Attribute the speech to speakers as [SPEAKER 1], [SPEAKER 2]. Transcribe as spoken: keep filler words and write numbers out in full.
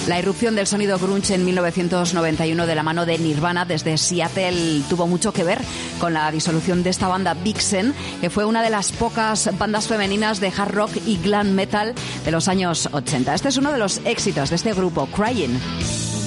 [SPEAKER 1] La irrupción del sonido grunge en mil novecientos noventa y uno de la mano de Nirvana desde Seattle tuvo mucho que ver con la disolución de esta banda Vixen, que fue una de las pocas bandas femeninas de hard rock y glam metal de los años ochenta. Este es uno de los éxitos de este grupo, Crying.